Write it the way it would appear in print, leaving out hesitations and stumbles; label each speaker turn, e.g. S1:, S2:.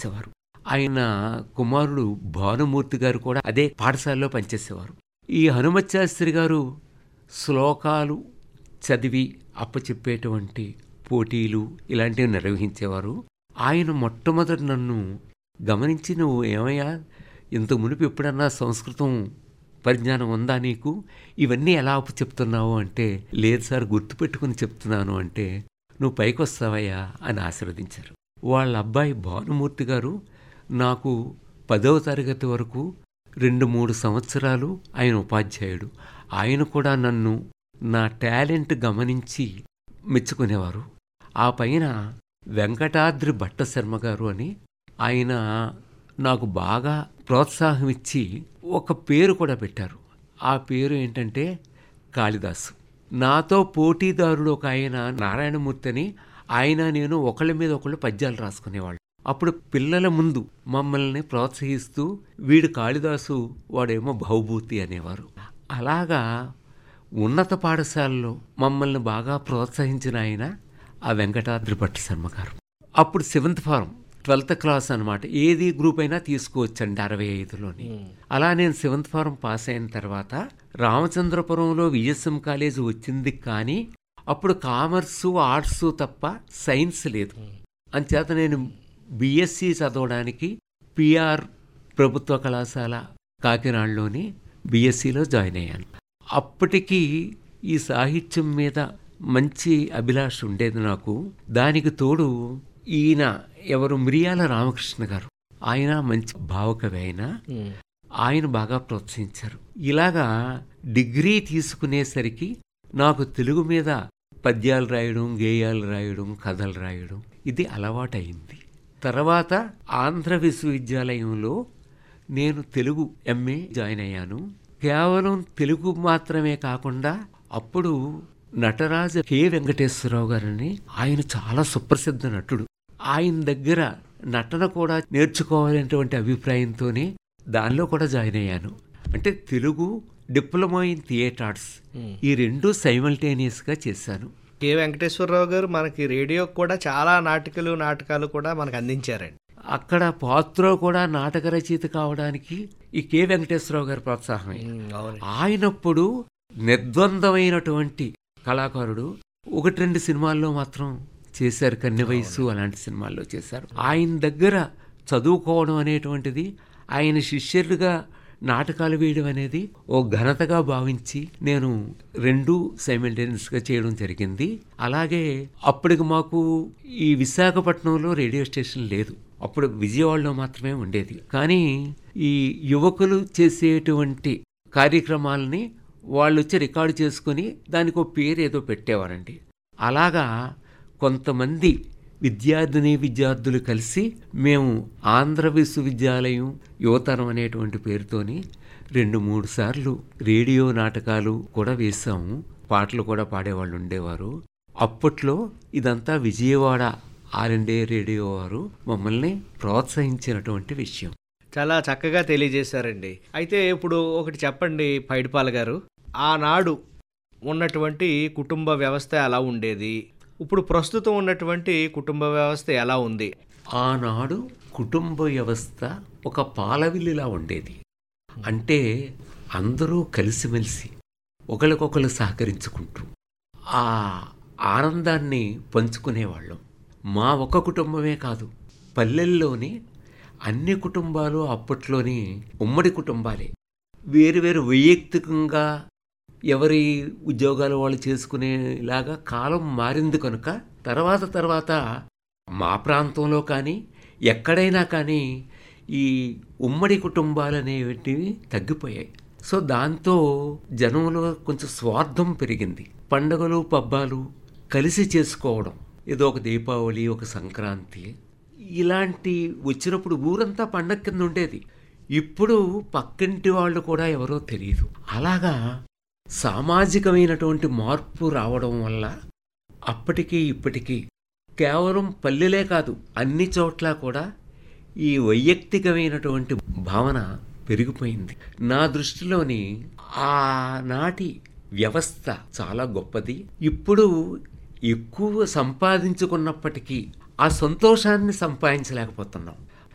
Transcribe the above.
S1: పనిచేసేవారు. ఆయన కుమారుడు భానుమూర్తి గారు కూడా అదే పాఠశాలలో పనిచేసేవారు. ఈ హనుమత్ శాస్త్రి గారు శ్లోకాలు చదివి అప్పచెప్పేటువంటి పోటీలు ఇలాంటివి నిర్వహించేవారు. ఆయన మొట్టమొదట నన్ను గమనించి, నువ్వు ఏమయ్యా, ఇంత మునుపు ఎప్పుడన్నా సంస్కృతం పరిజ్ఞానం ఉందా నీకు? ఇవన్నీ ఎలా అప్పచెప్తున్నావు అంటే, లేదు సార్, గుర్తుపెట్టుకుని చెప్తున్నాను అంటే, నువ్వు పైకి వస్తావయ్యా అని ఆశీర్వదించారు. వాళ్ళ అబ్బాయి భానుమూర్తి గారు నాకు 10వ తరగతి వరకు 2-3 సంవత్సరాలు ఆయన ఉపాధ్యాయుడు. ఆయన కూడా నన్ను నా టాలెంట్ గమనించి మెచ్చుకునేవారు. ఆ పైన వెంకటాద్రి భట్టశర్మ గారు అని ఆయన నాకు బాగా ప్రోత్సాహం ఇచ్చి ఒక పేరు కూడా పెట్టారు. ఆ పేరు ఏంటంటే కాళిదాసు. నాతో పోటీదారుడు ఒక ఆయన నారాయణమూర్తి అని, ఆయన నేను ఒకళ్ళ మీద ఒకళ్ళు పద్యాలు రాసుకునేవాళ్ళు. అప్పుడు పిల్లల ముందు మమ్మల్ని ప్రోత్సహిస్తూ, వీడు కాళిదాసు, వాడేమో భవభూతి అనేవారు. అలాగా ఉన్నత పాఠశాలలో మమ్మల్ని బాగా ప్రోత్సహించిన ఆయన ఆ వెంకటాద్రి భట్టశర్మ గారు. అప్పుడు 7th ఫారం 12th క్లాస్ అనమాట. ఏది గ్రూప్ అయినా తీసుకోవచ్చండి 65లోని. అలా నేను 7th ఫారం పాస్ అయిన తర్వాత రామచంద్రపురంలో విఎస్ఎం కాలేజ్ వచ్చింది. కానీ అప్పుడు కామర్సు ఆర్ట్స్ తప్ప సైన్స్ లేదు. అంచేత నేను బిఎస్సి చదవడానికి పిఆర్ ప్రభుత్వ కళాశాల కాకినాడలోని బిఎస్సిలో జాయిన్ అయ్యాను. అప్పటికి ఈ సాహిత్యం మీద మంచి అభిలాష ఉండేది నాకు. దానికి తోడు ఈయన ఎవరు, మిరియాల రామకృష్ణ గారు, ఆయన మంచి భావకవి. ఆయన బాగా ప్రోత్సహించారు. ఇలాగా డిగ్రీ తీసుకునేసరికి నాకు తెలుగు మీద పద్యాలు రాయడం, గేయాలు రాయడం, కథలు రాయడం ఇది అలవాటయింది. తర్వాత ఆంధ్ర విశ్వవిద్యాలయంలో నేను తెలుగు ఎంఏ జాయిన్ అయ్యాను. కేవలం తెలుగు మాత్రమే కాకుండా అప్పుడు నటరాజ కె వెంకటేశ్వరరావు గారని, ఆయన చాలా సుప్రసిద్ధ నటుడు. ఆయన దగ్గర నటన కూడా నేర్చుకోవాలనేటువంటి అభిప్రాయంతోనే దానిలో కూడా జాయిన్ అయ్యాను. అంటే Telugu, diploma in theatre arts, ఈ రెండు సైమల్టేనియస్గా చేశాను.
S2: కె వెంకటేశ్వరరావు గారు మనకి రేడియో కూడా చాలా నాటకాలు కూడా మనకు అందించారండి.
S1: అక్కడ పాత్ర కూడా నాటక రచయిత కావడానికి ఈ కె వెంకటేశ్వరరావు గారి ప్రోత్సాహమే. ఆయనప్పుడు నిర్ద్వందమైనటువంటి కళాకారుడు. 1-2 సినిమాల్లో మాత్రం చేశారు, కన్నెవయసు అలాంటి సినిమాల్లో చేశారు. ఆయన దగ్గర చదువుకోవడం అనేటువంటిది, ఆయన శిష్యులుగా నాటకాలు వేయడం అనేది ఓ ఘనతగా భావించి నేను 2 సైమల్టేనియస్గా చేయడం జరిగింది. అలాగే అప్పటికి మాకు ఈ విశాఖపట్నంలో రేడియో స్టేషన్ లేదు. అప్పుడు విజయవాడలో మాత్రమే ఉండేది. కానీ ఈ యువకులు చేసేటువంటి కార్యక్రమాలని వాళ్ళు వచ్చి రికార్డు చేసుకుని దానికి ఒక పేరు ఏదో పెట్టేవారండి. అలాగా కొంతమంది విద్యార్థులు కలిసి మేము ఆంధ్ర విశ్వవిద్యాలయం యువతరం అనేటువంటి పేరుతోని 2-3 సార్లు రేడియో నాటకాలు కూడా వేశాము. పాటలు కూడా పాడేవాళ్ళు ఉండేవారు. అప్పట్లో ఇదంతా విజయవాడ ఆర్ఎండే రేడియో వారు మమ్మల్ని ప్రోత్సహించినటువంటి విషయం.
S2: చాలా చక్కగా తెలియజేశారండి. అయితే ఇప్పుడు ఒకటి చెప్పండి పైడిపాల గారు, ఆనాడు ఉన్నటువంటి కుటుంబ వ్యవస్థ ఎలా ఉండేది, ఇప్పుడు ప్రస్తుతం ఉన్నటువంటి కుటుంబ వ్యవస్థ ఎలా ఉంది?
S1: ఆనాడు కుటుంబ వ్యవస్థ ఒక పాలవిల్లిలా ఉండేది. అంటే అందరూ కలిసిమెలిసి ఒకరికొకరు సహకరించుకుంటూ ఆ ఆనందాన్ని పంచుకునేవాళ్ళం. మా ఒక కుటుంబమే కాదు, పల్లెల్లోని అన్ని కుటుంబాలు అప్పట్లోని ఉమ్మడి కుటుంబాలే. వేరు వైయక్తికంగా ఎవరి ఉద్యోగాలు వాళ్ళు చేసుకునేలాగా కాలం మారింది కనుక తర్వాత మా ప్రాంతంలో కానీ ఎక్కడైనా కానీ ఈ ఉమ్మడి కుటుంబాలు అనేటివి తగ్గిపోయాయి. సో దాంతో జనంలో కొంచెం స్వార్థం పెరిగింది. పండుగలు పబ్బాలు కలిసి చేసుకోవడం, ఏదో ఒక దీపావళి, ఒక సంక్రాంతి ఇలాంటి వచ్చినప్పుడు ఊరంతా పండగ కింద ఉండేది. ఇప్పుడు పక్కింటి వాళ్ళు కూడా ఎవరో తెలియదు. అలాగా సామాజికమైనటువంటి మార్పు రావడం వల్ల అప్పటికీ ఇప్పటికీ కేవలం పల్లెలే కాదు అన్ని చోట్ల కూడా ఈ వైయక్తికమైనటువంటి భావన పెరిగిపోయింది. నా దృష్టిలోని ఆనాటి వ్యవస్థ చాలా గొప్పది. ఇప్పుడు ఎక్కువ సంపాదించుకున్నప్పటికీ ఆ సంతోషాన్ని సంపాదించలేకపోతున్నాం.